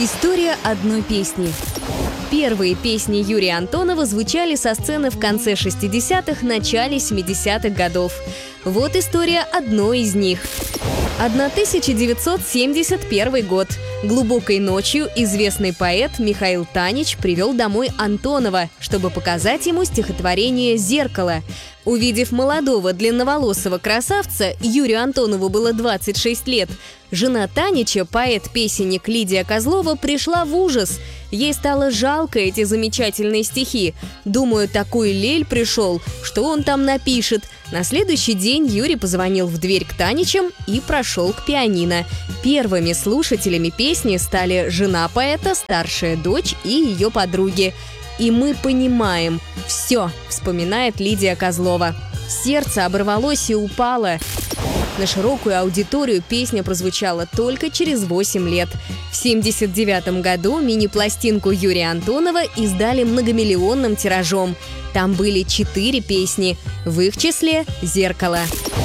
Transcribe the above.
История одной песни. Первые песни Юрия Антонова звучали со сцены в конце 60-х, начале 70-х годов. Вот история одной из них. 1971 год. Глубокой ночью известный поэт Михаил Танич привел домой Антонова, чтобы показать ему стихотворение «Зеркало». Увидев молодого длинноволосого красавца, Юрию Антонову было 26 лет, жена Танича, поэт-песенник Лидия Козлова, пришла в ужас. Ей стало жалко эти замечательные стихи. Думаю, такой лель пришел, что он там напишет. На следующий день Юрий позвонил в дверь к Таничам и прошел к пианино. Первыми слушателями песни стали жена поэта, старшая дочь и ее подруги. «И мы понимаем. Все», — вспоминает Лидия Козлова. Сердце оборвалось и упало. На широкую аудиторию песня прозвучала только через 8 лет. В 1979 году мини-пластинку Юрия Антонова издали многомиллионным тиражом. Там были 4 песни, в их числе «Зеркало».